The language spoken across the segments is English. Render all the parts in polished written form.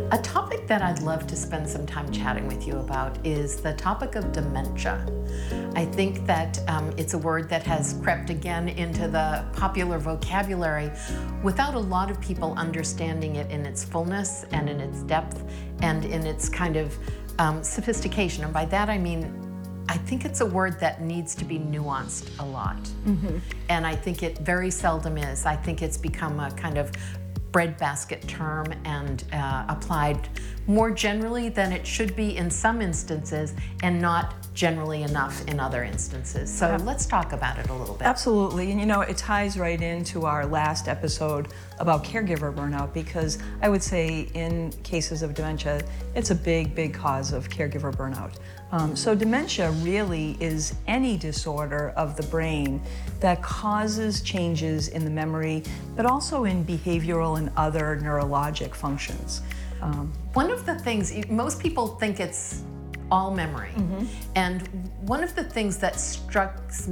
A topic that I'd love to spend some time chatting with you about is the topic of dementia. I think that it's a word that has crept again into the popular vocabulary without a lot of people understanding it in its fullness and in its depth and in its kind of sophistication. And by that I mean, I think it's a word that needs to be nuanced a lot. And I think it very seldom is. I think it's become a kind of breadbasket term and applied more generally than it should be in some instances and not generally enough in other instances. So let's talk about it a little bit. Absolutely, and you know, it ties right into our last episode about caregiver burnout, because I would say in cases of dementia, it's a big cause of caregiver burnout. So dementia really is any disorder of the brain that causes changes in the memory, but also in behavioral and other neurologic functions. One of the things, most people think it's all memory. And one of the things that strikes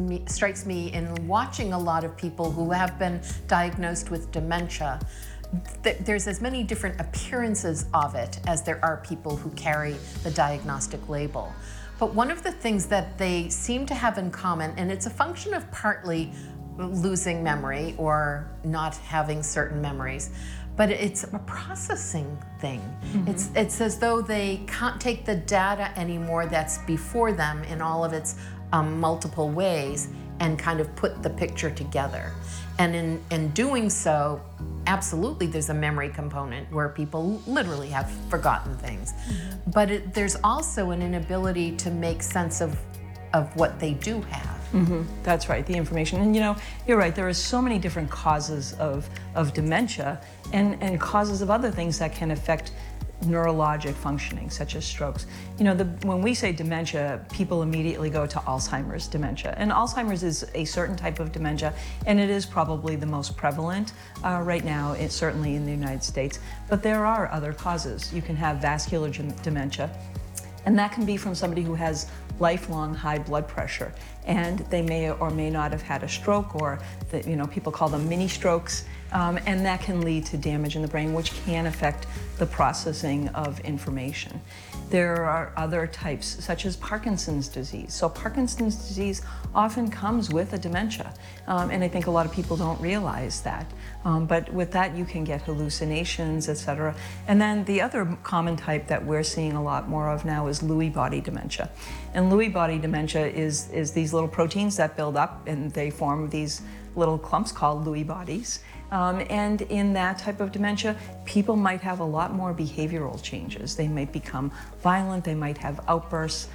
me in watching a lot of people who have been diagnosed with dementia, there's as many different appearances of it as there are people who carry the diagnostic label. But one of the things that they seem to have in common, and it's a function of partly losing memory or not having certain memories, but it's a processing thing. It's as though they can't take the data anymore that's before them in all of its multiple ways and kind of put the picture together. And in doing so, absolutely there's a memory component where people literally have forgotten things. But there's also an inability to make sense of what they do have. That's right, the information. And you know, you're right, there are so many different causes of dementia and causes of other things that can affect neurologic functioning, such as strokes. You know, when we say dementia, people immediately go to Alzheimer's dementia. And Alzheimer's is a certain type of dementia, and it is probably the most prevalent right now, certainly in the United States. But there are other causes. You can have vascular dementia, and that can be from somebody who has lifelong high blood pressure, and they may or may not have had a stroke, or people call them mini strokes, and that can lead to damage in the brain, which can affect the processing of information. There are other types, such as Parkinson's disease. So Parkinson's disease often comes with a dementia, and I think a lot of people don't realize that. But with that, you can get hallucinations, etc. And then the other common type that we're seeing a lot more of now is Lewy body dementia. And Lewy body dementia is these little proteins that build up and they form these little clumps called Lewy bodies. And in that type of dementia, people might have a lot more behavioral changes. They might become violent, they might have outbursts.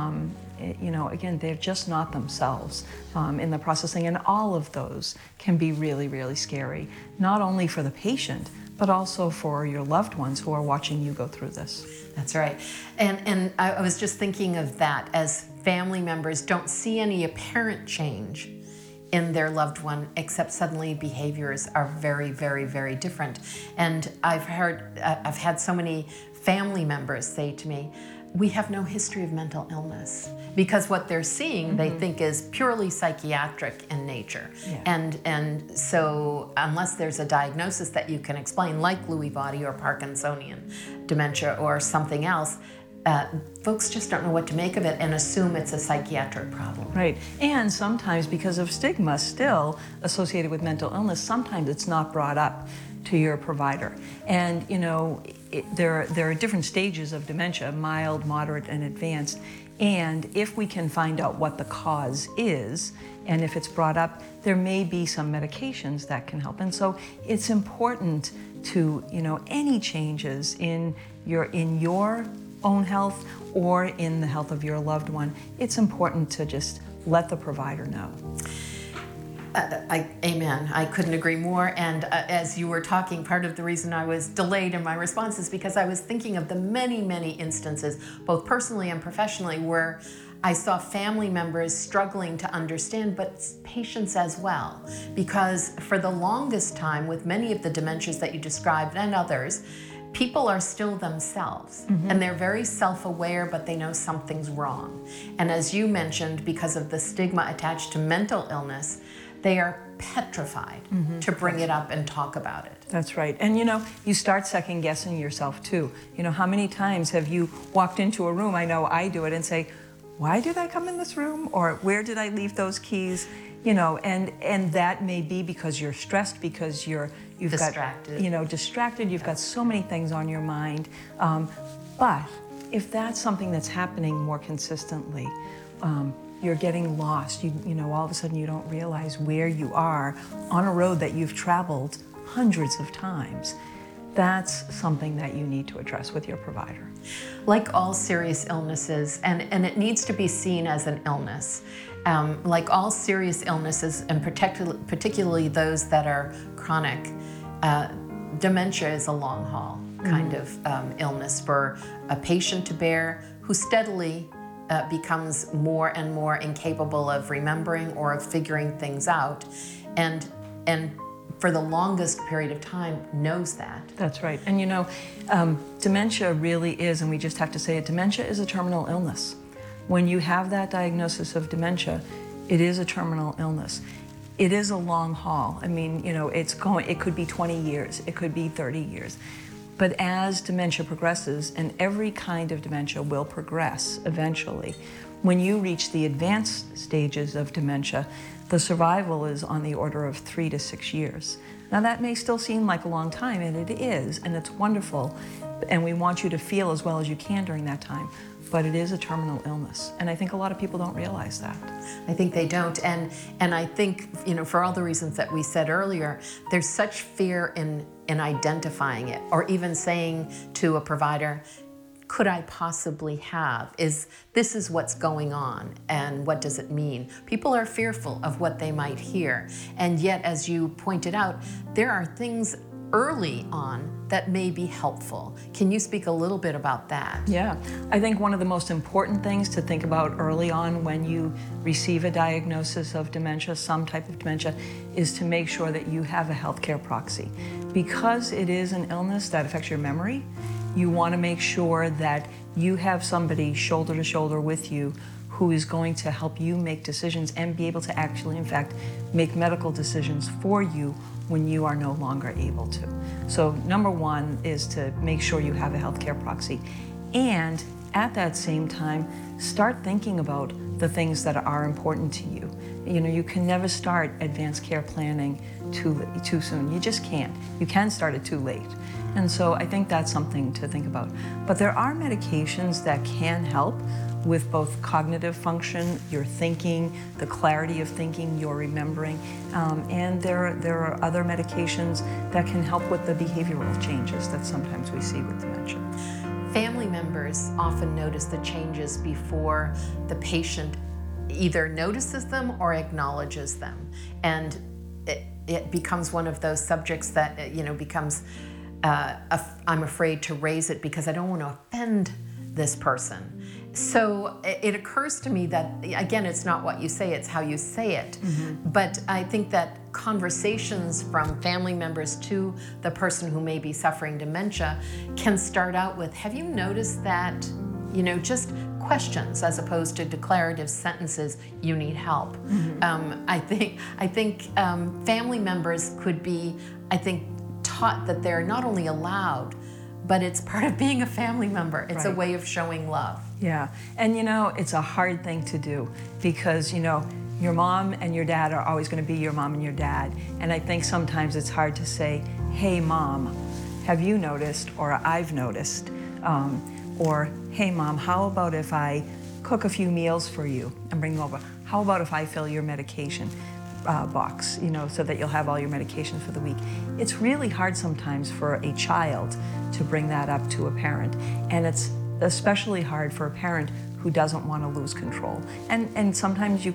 Again, they're just not themselves in the processing, and all of those can be really scary, not only for the patient, but also for your loved ones who are watching you go through this. That's right. And I was just thinking of that, as family members don't see any apparent change in their loved one, except suddenly behaviors are very different. And I've had so many family members say to me, we have no history of mental illness, because what they're seeing they think is purely psychiatric in nature. And so unless there's a diagnosis that you can explain, like Lewy body or Parkinsonian dementia or something else, folks just don't know what to make of it and assume it's a psychiatric problem. Right, and sometimes because of stigma still associated with mental illness, sometimes it's not brought up to your provider. And there are different stages of dementia: mild, moderate, and advanced. And if we can find out what the cause is, and if it's brought up, there may be some medications that can help. And so it's important to, any changes in your own health or in the health of your loved one, it's important to just let the provider know. Amen. I couldn't agree more. And as you were talking, part of the reason I was delayed in my response is because I was thinking of the many instances, both personally and professionally, where I saw family members struggling to understand, but patients as well. Because for the longest time, with many of the dementias that you described and others, people are still themselves, and they're very self-aware, but they know something's wrong. And as you mentioned, because of the stigma attached to mental illness, they are petrified to bring it up and talk about it. That's right. And you start second guessing yourself too. How many times have you walked into a room, I know I do it, and say, why did I come in this room? Or where did I leave those keys? And that may be because you're stressed, because you've Distracted. got, distracted, you've got so many things on your mind. But if that's something that's happening more consistently, you're getting lost. All of a sudden you don't realize where you are on a road that you've traveled hundreds of times. That's something that you need to address with your provider. Like all serious illnesses, and it needs to be seen as an illness. Like all serious illnesses, and particularly those that are chronic, dementia is a long haul kind of illness for a patient to bear who steadily becomes more and more incapable of remembering or of figuring things out, and for the longest period of time knows that. That's right. And dementia really is, and we just have to say it, dementia is a terminal illness. When you have that diagnosis of dementia, it is a terminal illness. It is a long haul. I mean, it could be 20 years, it could be 30 years. But as dementia progresses, and every kind of dementia will progress eventually, when you reach the advanced stages of dementia, the survival is on the order of 3 to 6 years. Now that may still seem like a long time, and it is, and it's wonderful, and we want you to feel as well as you can during that time, but it is a terminal illness, and I think a lot of people don't realize that. I think they don't, and I think, for all the reasons that we said earlier, there's such fear in identifying it, or even saying to a provider, could I possibly have? This is what's going on, and what does it mean? People are fearful of what they might hear, and yet, as you pointed out, there are things early on that may be helpful. Can you speak a little bit about that? Yeah, I think one of the most important things to think about early on when you receive a diagnosis of dementia, some type of dementia, is to make sure that you have a healthcare proxy. Because it is an illness that affects your memory, you want to make sure that you have somebody shoulder to shoulder with you who is going to help you make decisions and be able to actually, in fact, make medical decisions for you when you are no longer able to. So number one is to make sure you have a healthcare proxy. And at that same time, start thinking about the things that are important to you. You can never start advanced care planning too soon. You just can't. You can start it too late. And so I think that's something to think about. But there are medications that can help with both cognitive function, your thinking, the clarity of thinking, your remembering, and there are other medications that can help with the behavioral changes that sometimes we see with dementia. Family members often notice the changes before the patient either notices them or acknowledges them, and it becomes one of those subjects that becomes I'm afraid to raise it because I don't want to offend this person. So it occurs to me that, again, it's not what you say, it's how you say it. Mm-hmm. But I think that conversations from family members to the person who may be suffering dementia can start out with, have you noticed that, just questions as opposed to declarative sentences, you need help. Mm-hmm. I think family members could be, taught that they're not only allowed, but it's part of being a family member. It's right. A way of showing love. Yeah, and it's a hard thing to do because, your mom and your dad are always going to be your mom and your dad. And I think sometimes it's hard to say, hey mom, have you noticed, or I've noticed, or hey mom, how about if I cook a few meals for you and bring them over? How about if I fill your medication box, so that you'll have all your medications for the week? It's really hard sometimes for a child to bring that up to a parent, and it's especially hard for a parent who doesn't want to lose control. And sometimes you